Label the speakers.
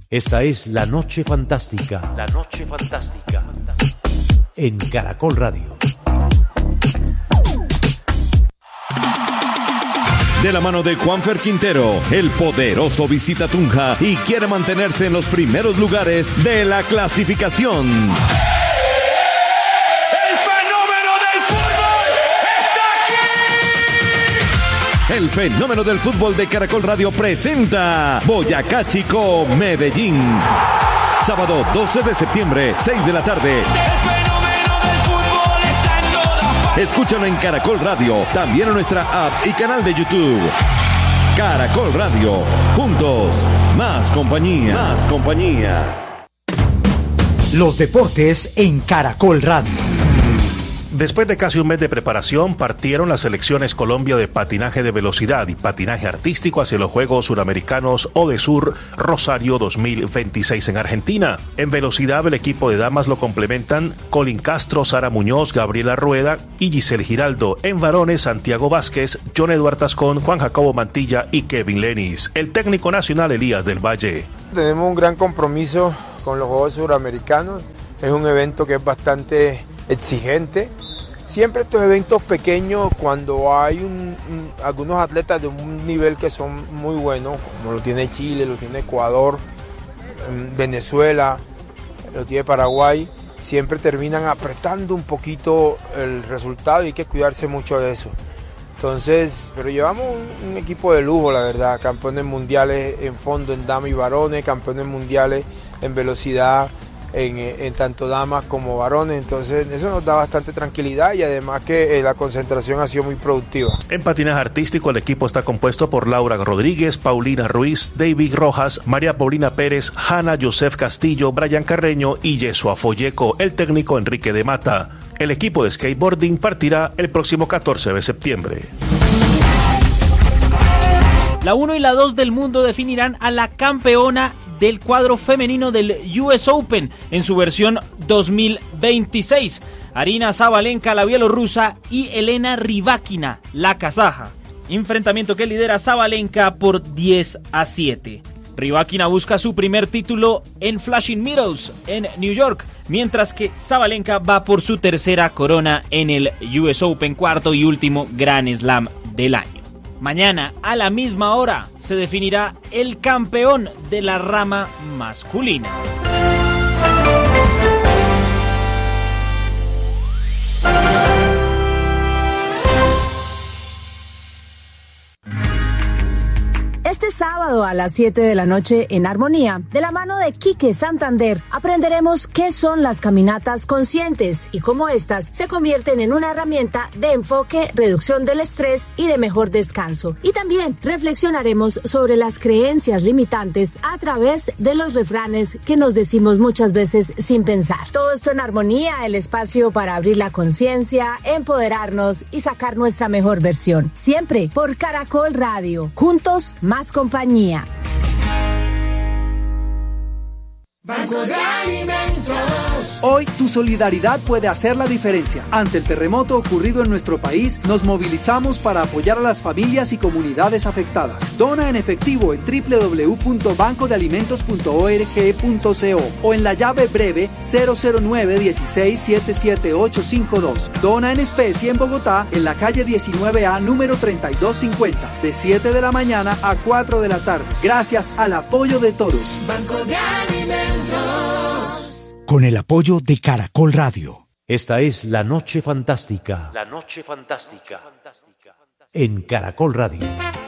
Speaker 1: Esta es La Noche Fantástica. La Noche Fantástica. En Caracol Radio.
Speaker 2: De la mano de Juanfer Quintero, el poderoso visita Tunja y quiere mantenerse en los primeros lugares de la clasificación. El fenómeno del fútbol de Caracol Radio presenta Boyacá Chico Medellín. Sábado 12 de septiembre, 6 de la tarde. Escúchalo en Caracol Radio, también en nuestra app y canal de YouTube. Caracol Radio, juntos, más compañía. Más compañía.
Speaker 1: Los deportes en Caracol Radio.
Speaker 3: Después de casi un mes de preparación, partieron las selecciones Colombia de patinaje de velocidad y patinaje artístico hacia los Juegos Suramericanos Odesur Rosario 2026 en Argentina. En velocidad, el equipo de damas lo complementan Colin Castro, Sara Muñoz, Gabriela Rueda y Giselle Giraldo. En varones, Santiago Vázquez, John Eduardo Tascón, Juan Jacobo Mantilla y Kevin Lenis. El técnico nacional Elías del Valle.
Speaker 4: Tenemos un gran compromiso con los Juegos Suramericanos. Es un evento que es bastante exigente. Siempre estos eventos pequeños, cuando hay algunos atletas de un nivel que son muy buenos, como lo tiene Chile, lo tiene Ecuador, Venezuela, lo tiene Paraguay, siempre terminan apretando un poquito el resultado y hay que cuidarse mucho de eso. Entonces, pero llevamos un equipo de lujo, la verdad, campeones mundiales en fondo, en damas y varones, campeones mundiales en velocidad, en tanto damas como varones, entonces eso nos da bastante tranquilidad y además que la concentración ha sido muy productiva.
Speaker 3: En patinaje artístico el equipo está compuesto por Laura Rodríguez, Paulina Ruiz, David Rojas, María Paulina Pérez, Hanna Joseph Castillo, Brian Carreño y Yesua Folleco, el técnico Enrique de Mata. El equipo de skateboarding partirá el próximo 14 de septiembre.
Speaker 5: La 1 y la 2 del mundo definirán a la campeona del cuadro femenino del US Open en su versión 2026. Arina Sabalenka, la bielorrusa, y Elena Rybakina, la kazaja. Enfrentamiento que lidera Sabalenka por 10-7. Rybakina busca su primer título en Flushing Meadows, en New York, mientras que Sabalenka va por su tercera corona en el US Open, cuarto y último Grand Slam del año. Mañana, a la misma hora, se definirá el campeón de la rama masculina.
Speaker 6: Este sábado a las 7 de la noche en Armonía, de la mano de Quique Santander, aprenderemos qué son las caminatas conscientes y cómo estas se convierten en una herramienta de enfoque, reducción del estrés y de mejor descanso. Y también reflexionaremos sobre las creencias limitantes a través de los refranes que nos decimos muchas veces sin pensar. Todo esto en Armonía, el espacio para abrir la conciencia, empoderarnos y sacar nuestra mejor versión. Siempre por Caracol Radio. Juntos, más compañía.
Speaker 7: Banco de Alimentos.
Speaker 8: Hoy tu solidaridad puede hacer la diferencia. Ante el terremoto ocurrido en nuestro país, nos movilizamos para apoyar a las familias y comunidades afectadas. Dona en efectivo en www.bancodealimentos.org.co o en la llave breve 009-16-77852. Dona en especie en Bogotá, en la calle 19A, número 3250, de 7 de la mañana a 4 de la tarde. Gracias al apoyo de todos.
Speaker 7: Banco de Alimentos.
Speaker 1: Con el apoyo de Caracol Radio. Esta es La Noche Fantástica. La Noche Fantástica. En Caracol Radio.